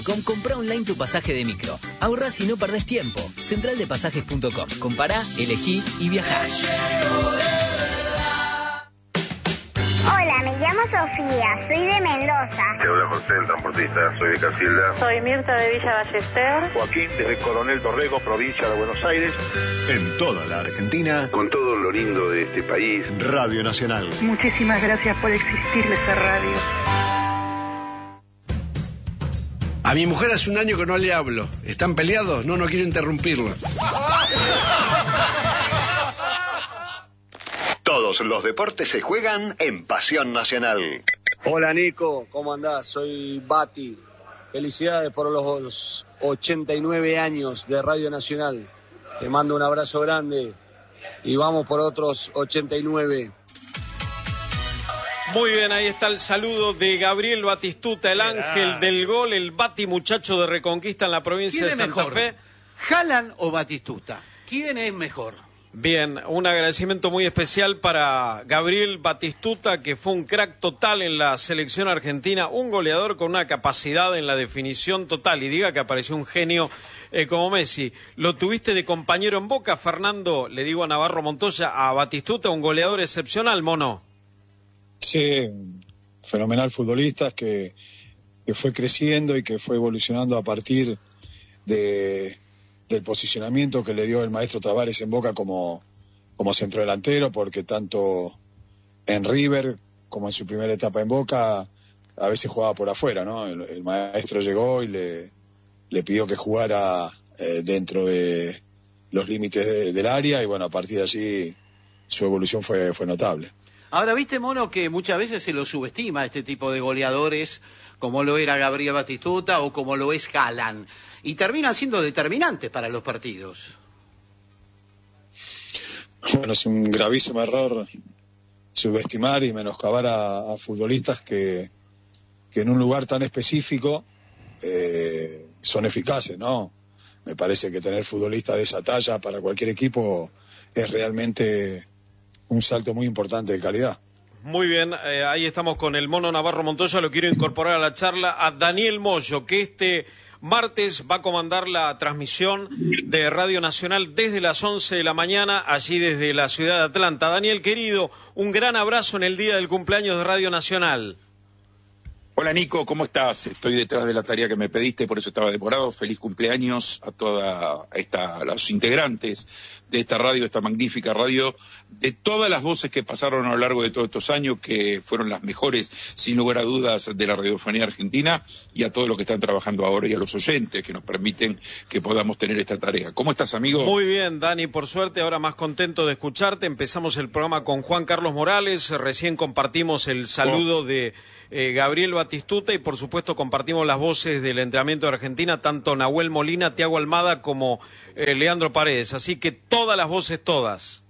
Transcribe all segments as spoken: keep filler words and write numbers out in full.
Con compra online tu pasaje de micro. Ahorrás y no perdés tiempo. central de pasajes punto com. Compará, elegí y viajá. Hola, me llamo Sofía, soy de Mendoza. Te habla José, el transportista, soy de Casilda. Soy Mirta de Villa Ballester. Joaquín, desde Coronel Dorrego, provincia de Buenos Aires. En toda la Argentina. Con todo lo lindo de este país. Radio Nacional. Muchísimas gracias por existirle esa radio. A mi mujer hace un año que no le hablo. ¿Están peleados? No, no quiero interrumpirlo. Todos los deportes se juegan en Pasión Nacional. Hola Nico, ¿cómo andás? Soy Bati. Felicidades por los ochenta y nueve años de Radio Nacional. Te mando un abrazo grande y vamos por otros ochenta y nueve. Muy bien, ahí está el saludo de Gabriel Batistuta, el ángel del gol, el Bati muchacho de Reconquista en la provincia de Santa mejor? Fe. ¿Haaland o Batistuta? ¿Quién es mejor? Bien, un agradecimiento muy especial para Gabriel Batistuta, que fue un crack total en la selección argentina, un goleador con una capacidad en la definición total, y diga que apareció un genio eh, como Messi. Lo tuviste de compañero en Boca, Fernando, le digo a Navarro Montoya, a Batistuta, un goleador excepcional, mono. Sí, fenomenal futbolista que, que fue creciendo y que fue evolucionando a partir de, del posicionamiento que le dio el maestro Tavares en Boca como, como centrodelantero, porque tanto en River como en su primera etapa en Boca a veces jugaba por afuera, ¿no? El, el maestro llegó y le, le pidió que jugara eh, dentro de los límites de, del área y bueno, a partir de allí su evolución fue, fue notable. Ahora, viste, Mono, que muchas veces se lo subestima este tipo de goleadores, como lo era Gabriel Batistuta o como lo es Haaland, y terminan siendo determinantes para los partidos. Bueno, es un gravísimo error subestimar y menoscabar a, a futbolistas que, que en un lugar tan específico eh, son eficaces, ¿no? Me parece que tener futbolistas de esa talla para cualquier equipo es realmente un salto muy importante de calidad. Muy bien, eh, ahí estamos con el mono Navarro Montoya, lo quiero incorporar a la charla a Daniel Moyo, que este martes va a comandar la transmisión de Radio Nacional desde las once de la mañana, allí desde la ciudad de Atlanta. Daniel, querido, un gran abrazo en el día del cumpleaños de Radio Nacional. Hola Nico, ¿cómo estás? Estoy detrás de la tarea que me pediste, por eso estaba demorado. Feliz cumpleaños a toda esta, a los integrantes de esta radio, esta magnífica radio, de todas las voces que pasaron a lo largo de todos estos años, que fueron las mejores, sin lugar a dudas, de la radiofonía argentina, y a todos los que están trabajando ahora y a los oyentes que nos permiten que podamos tener esta tarea. ¿Cómo estás, amigo? Muy bien, Dani, por suerte, ahora más contento de escucharte. Empezamos el programa con Juan Carlos Morales, recién compartimos el saludo oh. de eh, Gabriel Batistuta y por supuesto compartimos las voces del entrenamiento de Argentina, tanto Nahuel Molina, Tiago Almada como eh, Leandro Paredes, así que todas las voces, todas.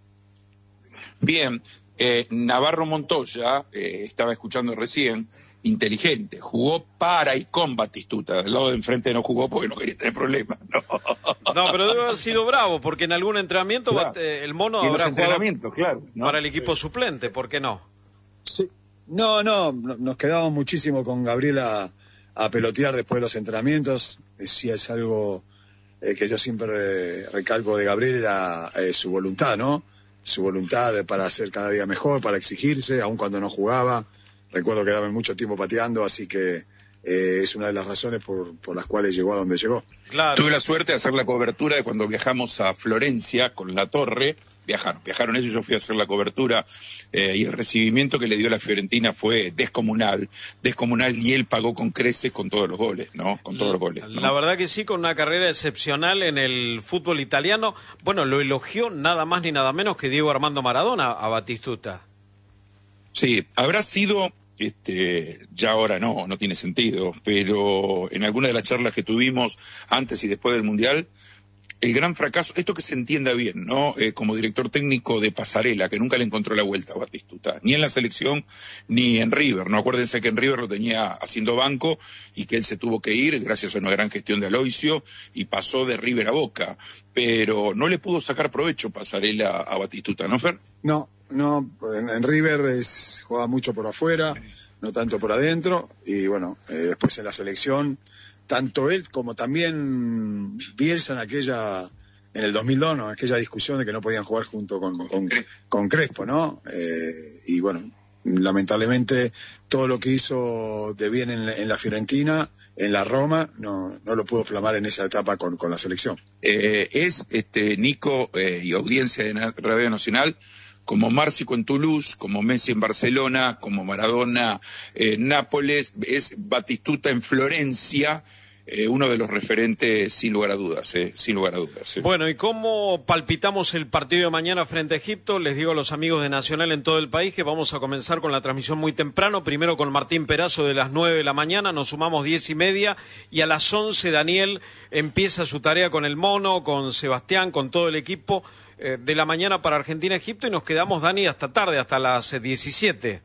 Bien, eh, Navarro Montoya, eh, estaba escuchando recién, inteligente, jugó para y con Batistuta, del lado de enfrente no jugó porque no quería tener problemas, no. No, pero debe haber sido bravo, porque en algún entrenamiento claro. el mono habrá jugado claro, ¿no? para el equipo sí. suplente, ¿por qué no? Sí. No, no, nos quedábamos muchísimo con Gabriela a, a pelotear después de los entrenamientos. Sí, es algo eh, que yo siempre eh, recalco de Gabriel, era eh, su voluntad, ¿no? Su voluntad para ser cada día mejor, para exigirse, aun cuando no jugaba. Recuerdo que daba mucho tiempo pateando, así que eh, es una de las razones por, por las cuales llegó a donde llegó. Claro. Tuve la suerte de hacer la cobertura de cuando viajamos a Florencia con La Torre. Viajaron, viajaron ellos, yo fui a hacer la cobertura eh, y el recibimiento que le dio la Fiorentina fue descomunal, descomunal y él pagó con creces con todos los goles, ¿no? Con todos los goles, ¿no? La verdad que sí, con una carrera excepcional en el fútbol italiano. Bueno, lo elogió nada más ni nada menos que Diego Armando Maradona a Batistuta. Sí, habrá sido, este, ya ahora no, no tiene sentido, pero en alguna de las charlas que tuvimos antes y después del Mundial, el gran fracaso, esto que se entienda bien, ¿no? Eh, como director técnico de Pasarela, que nunca le encontró la vuelta a Batistuta, ni en la selección ni en River, ¿no? Acuérdense que en River lo tenía haciendo banco y que él se tuvo que ir gracias a una gran gestión de Aloisio y pasó de River a Boca, pero no le pudo sacar provecho Pasarela a Batistuta, ¿no, Fer? No, no, en, en River es, jugaba mucho por afuera, no tanto por adentro, y bueno, eh, después en la selección tanto él como también Bielsa en aquella, en el dos mil dos, ¿no? Aquella discusión de que no podían jugar junto con, con, con Crespo, ¿no? Eh, y bueno, lamentablemente todo lo que hizo de bien en la, en la Fiorentina, en la Roma, no, no lo pudo plasmar en esa etapa con, con la selección. Eh, es, este, Nico, eh, y audiencia de Radio Nacional, como Márcico en Toulouse, como Messi en Barcelona, como Maradona en Nápoles, es Batistuta en Florencia, eh, uno de los referentes sin lugar a dudas, eh, sin lugar a dudas. Eh. Bueno, ¿y cómo palpitamos el partido de mañana frente a Egipto? Les digo a los amigos de Nacional en todo el país que vamos a comenzar con la transmisión muy temprano, primero con Martín Perazo de las nueve de la mañana, nos sumamos diez y media, y a las once Daniel empieza su tarea con el Mono, con Sebastián, con todo el equipo, de la mañana para Argentina-Egipto, y nos quedamos, Dani, hasta tarde, hasta las diecisiete.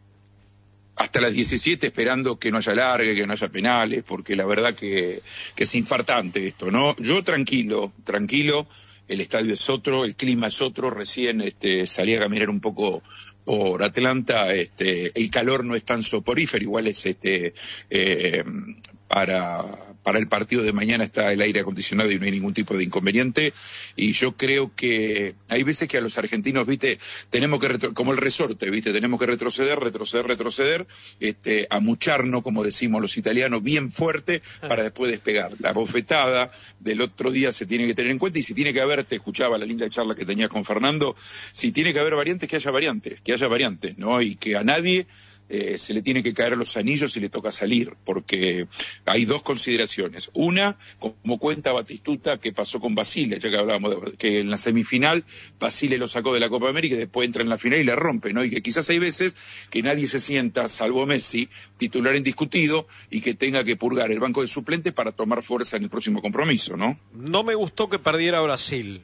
Hasta las diecisiete, esperando que no haya largue, que no haya penales, porque la verdad que, que es infartante esto, ¿no? Yo tranquilo, tranquilo, el estadio es otro, el clima es otro, recién este, salí a caminar un poco por Atlanta, este, el calor no es tan soporífero, igual es este eh, para, para el partido de mañana está el aire acondicionado y no hay ningún tipo de inconveniente, y yo creo que hay veces que a los argentinos, viste, tenemos que, retro, como el resorte, viste, tenemos que retroceder, retroceder, retroceder, este, amucharnos, como decimos los italianos, bien fuerte, para después despegar. La bofetada del otro día se tiene que tener en cuenta, y si tiene que haber, te escuchaba la linda charla que tenías con Fernando, si tiene que haber variantes, que haya variantes, que haya variantes, ¿no? Y que a nadie Eh, se le tiene que caer los anillos y le toca salir, porque hay dos consideraciones. Una, como cuenta Batistuta, que pasó con Basile, ya que hablábamos de, que en la semifinal Basile lo sacó de la Copa América y después entra en la final y le rompe, ¿no? Y que quizás hay veces que nadie se sienta, salvo Messi, titular indiscutido, y que tenga que purgar el banco de suplentes para tomar fuerza en el próximo compromiso, ¿no? No me gustó que perdiera Brasil.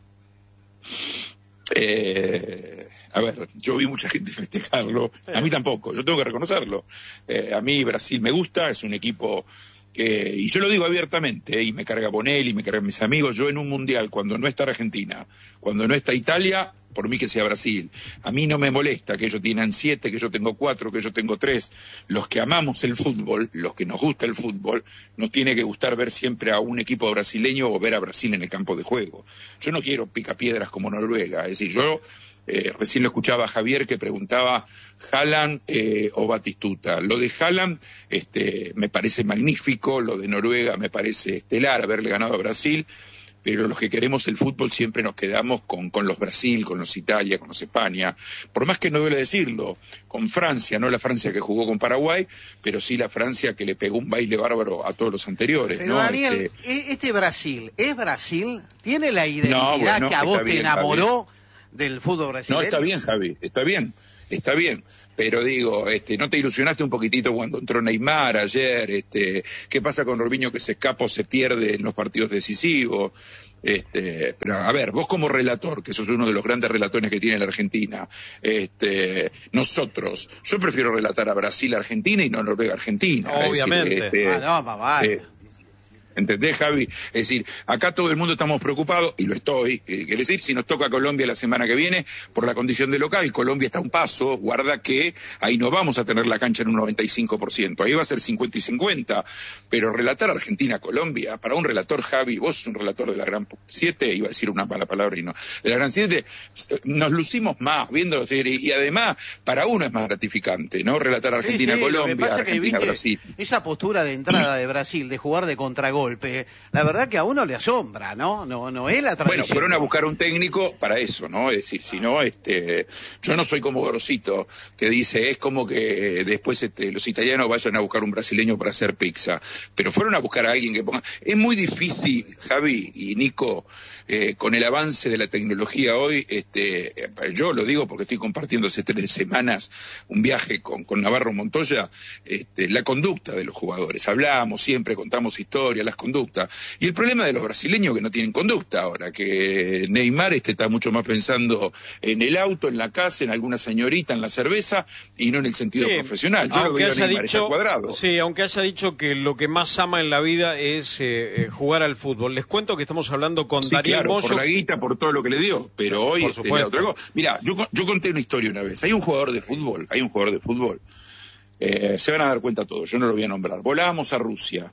Eh... A ver, yo vi mucha gente festejarlo, a mí tampoco, yo tengo que reconocerlo. Eh, a mí Brasil me gusta, es un equipo que, y yo lo digo abiertamente, eh, y me carga Bonelli, me cargan mis amigos, yo en un mundial, cuando no está Argentina, cuando no está Italia, por mí que sea Brasil. A mí no me molesta que ellos tengan siete, que yo tengo cuatro, que yo tengo tres. Los que amamos el fútbol, los que nos gusta el fútbol, nos tiene que gustar ver siempre a un equipo brasileño o ver a Brasil en el campo de juego. Yo no quiero picapiedras como Noruega, es decir, yo... Eh, recién lo escuchaba a Javier que preguntaba Haaland eh, o Batistuta. Lo de Haaland este, me parece magnífico, lo de Noruega me parece estelar, haberle ganado a Brasil, pero los que queremos el fútbol siempre nos quedamos con, con los Brasil, con los Italia, con los España, por más que no duele decirlo, con Francia, no la Francia que jugó con Paraguay, pero sí la Francia que le pegó un baile bárbaro a todos los anteriores. Pero ¿no? Daniel, este... este Brasil, ¿es Brasil? ¿Tiene la identidad no, bueno, que a vos te bien, enamoró del fútbol brasileño? No, está bien, Javi, está bien, está bien, pero digo, este, ¿no te ilusionaste un poquitito cuando entró Neymar ayer? Este, ¿qué pasa con Robinho que se escapa o se pierde en los partidos decisivos? Este, pero a ver, vos como relator, que sos uno de los grandes relatores que tiene la Argentina, este, nosotros, yo prefiero relatar a Brasil-Argentina y no Noruega-Argentina. Obviamente. Es decir, este, ah, no, mamá. Eh, ¿entendés, Javi? Es decir, acá todo el mundo estamos preocupados, y lo estoy, eh, quiere decir, si nos toca Colombia la semana que viene, por la condición de local, Colombia está a un paso, guarda que ahí no vamos a tener la cancha en un noventa y cinco por ciento, ahí va a ser cincuenta y cincuenta, pero relatar Argentina-Colombia, para un relator, Javi, vos sos un relator de la Gran siete, iba a decir una mala palabra y no, de la Gran siete, nos lucimos más, viendo, y, y además, para uno es más gratificante, ¿no? Relatar Argentina-Colombia, sí, sí, Argentina-Brasil. Esa postura de entrada de Brasil, de jugar de contragol, la verdad que a uno le asombra, ¿no? No, no es la tradición. Bueno, fueron a buscar un técnico para eso, ¿no? Es decir, si no, este, yo no soy como Gorosito, que dice, es como que después este, los italianos vayan a buscar un brasileño para hacer pizza, pero fueron a buscar a alguien que ponga... Es muy difícil, Javi y Nico, eh, con el avance de la tecnología hoy, este, yo lo digo porque estoy compartiendo hace tres semanas un viaje con, con Navarro Montoya, este, la conducta de los jugadores. Hablamos siempre, contamos historias, las conductas. Y el problema de los brasileños que no tienen conducta ahora, que Neymar este está mucho más pensando en el auto, en la casa, en alguna señorita, en la cerveza, y no en el sentido sí, profesional. Yo aunque lo haya Neymar, dicho, cuadrado. Sí, aunque haya dicho que lo que más ama en la vida es eh, eh, jugar al fútbol. Les cuento que estamos hablando con sí, Daniel claro, Moyo. por la guita, por todo lo que le dio, pero hoy por este, supuesto. otra cosa. Mira, yo, yo conté una historia una vez. Hay un jugador de fútbol, hay un jugador de fútbol, eh, se van a dar cuenta todos, yo no lo voy a nombrar. Volábamos a Rusia.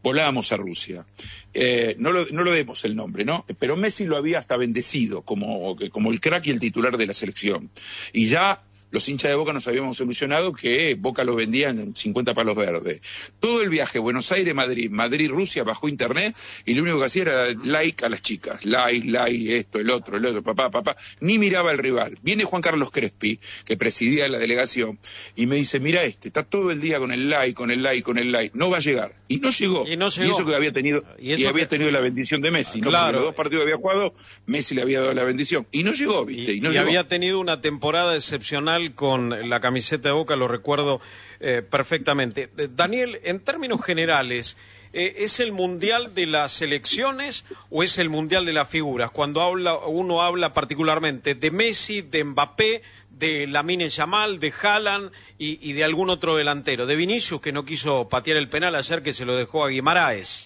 volábamos a Rusia. Eh, no, lo, no lo demos el nombre, ¿no? Pero Messi lo había hasta bendecido como, como el crack y el titular de la selección. Y ya los hinchas de Boca nos habíamos ilusionado que Boca lo vendía en cincuenta palos verdes. Todo el viaje, Buenos Aires-Madrid, Madrid-Rusia, bajó internet y lo único que hacía era like a las chicas. Like, like, esto, el otro, el otro, papá, papá. Ni miraba al rival. Viene Juan Carlos Crespi, que presidía la delegación, y me dice, mira este, está todo el día con el like, con el like, con el like. No va a llegar. Y no llegó. Y no llegó. Y eso que había tenido, y, eso y había que... tenido la bendición de Messi. Ah, ¿no? Claro. Porque los dos partidos había jugado, Messi le había dado la bendición. Y no llegó, ¿viste? Y, y, no y llegó. había tenido una temporada excepcional con la camiseta de Boca, lo recuerdo eh, perfectamente. Eh, Daniel, en términos generales, eh, ¿es el mundial de las selecciones o es el mundial de las figuras? Cuando habla, uno habla particularmente de Messi, de Mbappé, de Lamine Yamal, de Haaland y, y de algún otro delantero. De Vinicius, que no quiso patear el penal ayer, que se lo dejó a Guimaraes.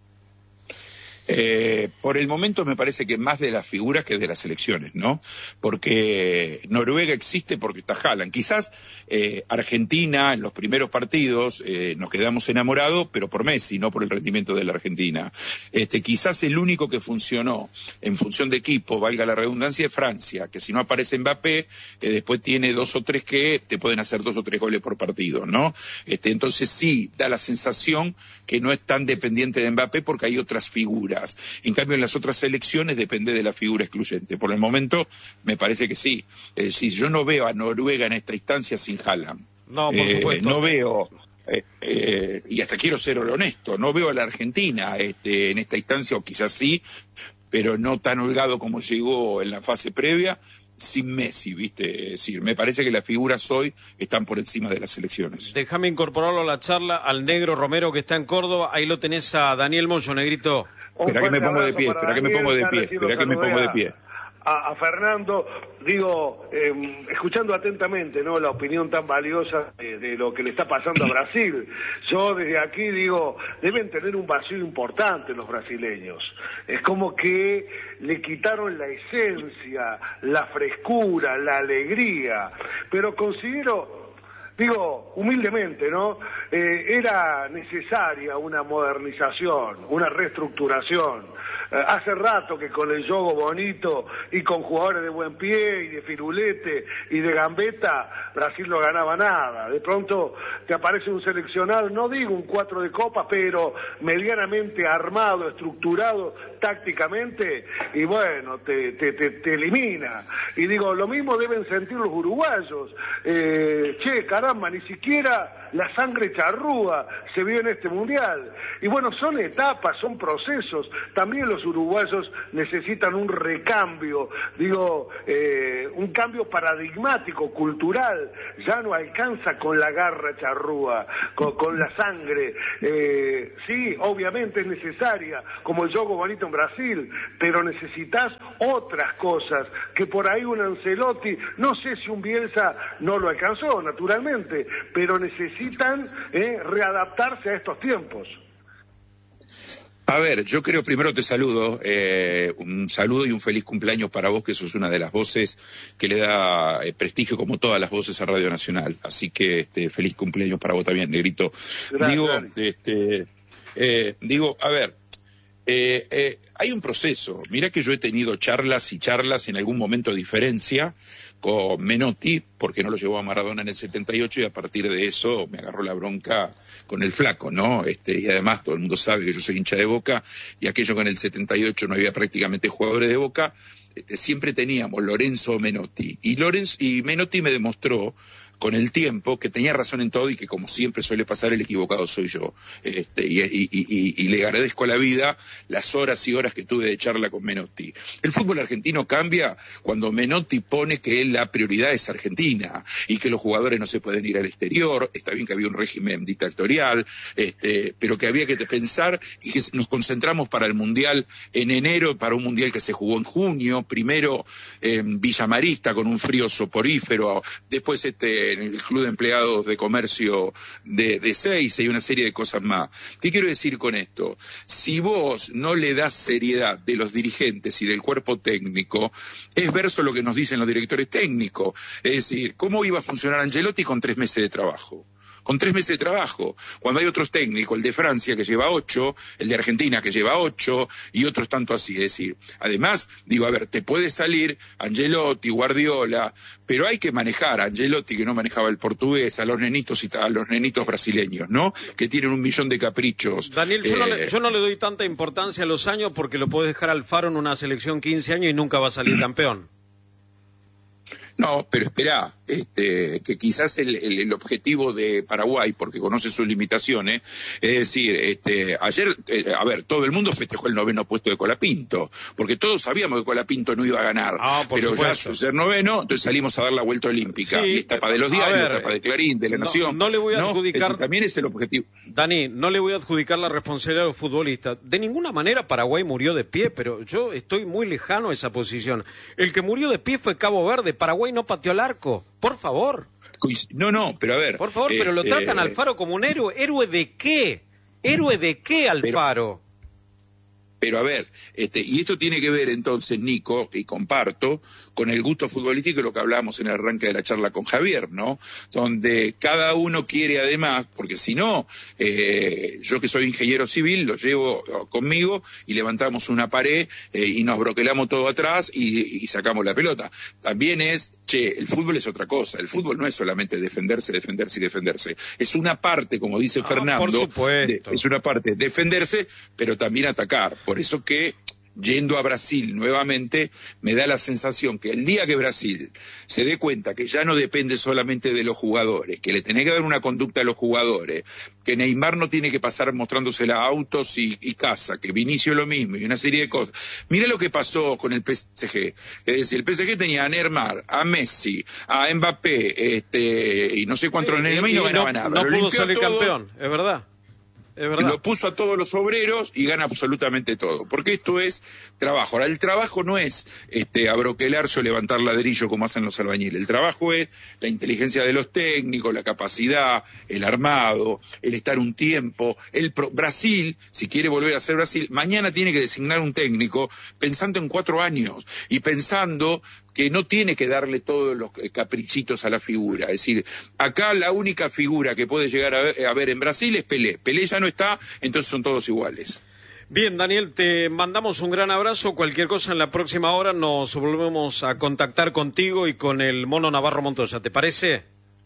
Eh, por el momento me parece que más de las figuras que de las selecciones, ¿no? Porque Noruega existe porque está Haaland. Quizás eh, Argentina en los primeros partidos eh, nos quedamos enamorados, pero por Messi, no por el rendimiento de la Argentina. Este, quizás el único que funcionó en función de equipo, valga la redundancia, es Francia, que si no aparece Mbappé, eh, después tiene dos o tres que te pueden hacer dos o tres goles por partido, ¿no? Este, entonces sí, da la sensación que no es tan dependiente de Mbappé porque hay otras figuras. En cambio, en las otras selecciones depende de la figura excluyente. Por el momento, me parece que sí. Es decir, yo no veo a Noruega en esta instancia sin Haaland. No, por eh, supuesto. No veo, eh, eh, y hasta quiero ser honesto, no veo a la Argentina este, en esta instancia, o quizás sí, pero no tan holgado como llegó en la fase previa, sin Messi, ¿viste? Es decir, me parece que las figuras hoy están por encima de las selecciones. Déjame incorporarlo a la charla al negro Romero, que está en Córdoba. Ahí lo tenés a Daniel Moyo, negrito. Espera que me pongo de pie, espera que me pongo de pie, espera que me pongo de pie. A, a Fernando, digo, eh, escuchando atentamente, ¿no?, la opinión tan valiosa de, de lo que le está pasando a Brasil. Yo desde aquí digo, deben tener un vacío importante los brasileños. Es como que le quitaron la esencia, la frescura, la alegría. Pero considero, digo, humildemente, ¿no?, eh, era necesaria una modernización, una reestructuración. Eh, hace rato que con el juego bonito y con jugadores de buen pie y de firulete y de gambeta, Brasil no ganaba nada. De pronto te aparece un seleccionado, no digo un cuatro de copa, pero medianamente armado, estructurado tácticamente, y bueno, te, te, te, te elimina. Y digo, lo mismo deben sentir los uruguayos. Eh, che, caramba, ni siquiera la sangre charrúa se vio en este mundial. Y bueno, son etapas, son procesos. También los uruguayos necesitan un recambio, digo, eh, un cambio paradigmático, cultural. Ya no alcanza con la garra charrúa, con, con la sangre. Eh, sí, obviamente es necesaria, como el juego bonito en Brasil, pero necesitas otras cosas, que por ahí un Ancelotti, no sé si un Bielsa no lo alcanzó, naturalmente, pero necesitan eh, readaptarse a estos tiempos. A ver, yo creo, primero te saludo, eh, un saludo y un feliz cumpleaños para vos, que sos una de las voces que le da eh, prestigio, como todas las voces, a Radio Nacional. Así que este, feliz cumpleaños para vos también, negrito. Gracias. Digo, este, eh, digo, a ver, eh, eh, hay un proceso. Mirá que yo he tenido charlas y charlas, en algún momento diferencia, con Menotti, porque no lo llevó a Maradona en el setenta y ocho, y a partir de eso me agarró la bronca con el flaco, ¿no? Este, y además todo el mundo sabe que yo soy hincha de Boca, y aquello que en el setenta y ocho no había prácticamente jugadores de Boca, este, siempre teníamos Lorenzo o Menotti. Y, Lorenzo, y Menotti me demostró con el tiempo que tenía razón en todo, y que, como siempre suele pasar, el equivocado soy yo. Este, y, y, y, y le agradezco a la vida las horas y horas que tuve de charla con Menotti. El fútbol argentino cambia cuando Menotti pone que la prioridad es Argentina y que los jugadores no se pueden ir al exterior. Está bien que había un régimen dictatorial, este, pero que había que pensar, y que nos concentramos para el Mundial en enero, para un Mundial que se jugó en junio, primero en Villa Marista con un frío soporífero, después este en el Club de Empleados de Comercio de, de Seiza, y una serie de cosas más. ¿Qué quiero decir con esto? Si vos no le das seriedad de los dirigentes y del cuerpo técnico, es verso lo que nos dicen los directores técnicos. Es decir, ¿cómo iba a funcionar Ancelotti con tres meses de trabajo? con tres meses de trabajo, cuando hay otros técnicos, el de Francia que lleva ocho, el de Argentina que lleva ocho, y otros tanto así. Es decir, además, digo, a ver, te puede salir Ancelotti, Guardiola, pero hay que manejar a Ancelotti, que no manejaba el portugués, a los nenitos y a los nenitos brasileños, ¿no? Que tienen un millón de caprichos. Daniel, yo, eh... no le, yo no le doy tanta importancia a los años porque lo puedes dejar al Faro en una selección quince años y nunca va a salir campeón. No, pero esperá, este, que quizás el, el, el objetivo de Paraguay, porque conoce sus limitaciones, es decir, este, ayer, eh, a ver, todo el mundo festejó el noveno puesto de Colapinto, porque todos sabíamos que Colapinto no iba a ganar, ah, pero supuesto. ya ser noveno, entonces salimos a dar la vuelta olímpica, sí, y es tapa de los diarios, ver, tapa de Clarín, de La no, Nación. No le voy a ¿no? adjudicar... Ese también es el objetivo. Dani, no le voy a adjudicar la responsabilidad a los futbolistas. De ninguna manera Paraguay murió de pie, pero yo estoy muy lejano a esa posición. El que murió de pie fue Cabo Verde, Paraguay no pateó al arco. Por favor. No, no, pero a ver. Por favor, eh, pero lo eh, tratan al Faro como un héroe. ¿Héroe de qué? ¿Héroe de qué al pero, Faro? Pero a ver, este, y esto tiene que ver entonces, Nico, y comparto, con el gusto futbolístico y lo que hablábamos en el arranque de la charla con Javier, ¿no? Donde cada uno quiere además, porque si no, eh, yo que soy ingeniero civil, lo llevo conmigo y levantamos una pared eh, y nos broquelamos todo atrás y, y sacamos la pelota. También es, che, el fútbol es otra cosa, el fútbol no es solamente defenderse, defenderse y defenderse. Es una parte, como dice ah, Fernando, por supuesto. De, es una parte defenderse, pero también atacar. Por eso que, yendo a Brasil nuevamente, me da la sensación que el día que Brasil se dé cuenta que ya no depende solamente de los jugadores, que le tiene que dar una conducta a los jugadores, que Neymar no tiene que pasar mostrándosela a autos y, y casa, que Vinicio lo mismo y una serie de cosas. Mira lo que pasó con el P S G. Es decir, el P S G tenía a Neymar, a Messi, a Mbappé, este, y no sé cuántos sí, Neymar y no ganaba no, nada. No pudo salir todo, campeón, es verdad. Es verdad. Lo puso a todos los obreros y gana absolutamente todo, porque esto es trabajo. Ahora, el trabajo no es este, abroquelarse o levantar ladrillo como hacen los albañiles. El trabajo es la inteligencia de los técnicos, la capacidad, el armado, el estar un tiempo. El pro... Brasil, si quiere volver a ser Brasil, mañana tiene que designar un técnico pensando en cuatro años y pensando que no tiene que darle todos los caprichitos a la figura. Es decir, acá la única figura que puede llegar a ver, a ver en Brasil es Pelé. Pelé ya no está, entonces son todos iguales. Bien, Daniel, te mandamos un gran abrazo. Cualquier cosa en la próxima hora nos volvemos a contactar contigo y con el Mono Navarro Montoya. ¿Te parece?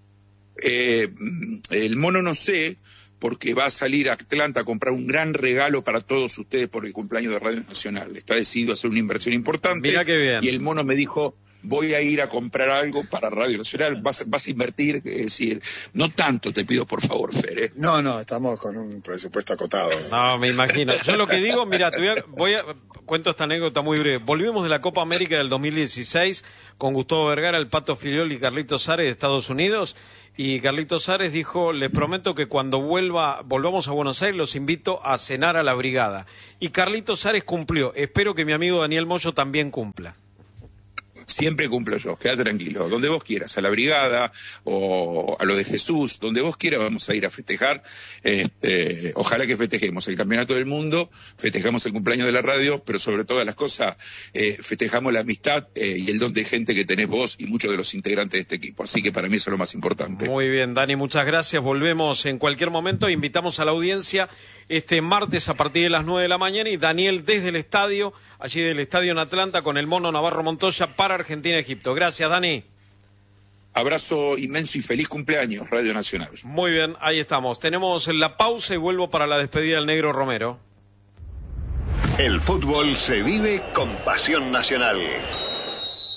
Eh, el Mono no sé, porque va a salir a Atlanta a comprar un gran regalo para todos ustedes por el cumpleaños de Radio Nacional. Está decidido a hacer una inversión importante. Mira qué bien. Y el Mono me dijo, voy a ir a comprar algo para Radio Nacional, vas, vas a invertir, es decir, no tanto, te pido por favor, Fer. ¿eh? No, no, estamos con un presupuesto acotado. No, me imagino. Yo lo que digo, mira, te voy a, voy a cuento esta anécdota muy breve. Volvimos de la Copa América del dos mil dieciséis con Gustavo Vergara, el Pato Filiol y Carlitos Ares de Estados Unidos. Y Carlitos Ares dijo, les prometo que cuando vuelva, volvamos a Buenos Aires, los invito a cenar a la brigada. Y Carlitos Ares cumplió. Espero que mi amigo Daniel Moyo también cumpla. Siempre cumplo yo, queda tranquilo, donde vos quieras, a la brigada o a lo de Jesús, donde vos quieras vamos a ir a festejar, este, ojalá que festejemos el campeonato del mundo, festejamos el cumpleaños de la radio, pero sobre todas las cosas eh, festejamos la amistad eh, y el don de gente que tenés vos y muchos de los integrantes de este equipo, así que para mí eso es lo más importante. Muy bien, Dani, muchas gracias, volvemos en cualquier momento, invitamos a la audiencia este martes a partir de las nueve de la mañana y Daniel desde el estadio, allí del estadio en Atlanta con el Mono Navarro Montoya para Argentina-Egipto. Gracias, Dani. Abrazo inmenso y feliz cumpleaños, Radio Nacional. Muy bien, ahí estamos. Tenemos la pausa y vuelvo para la despedida del Negro Romero. El fútbol se vive con pasión nacional.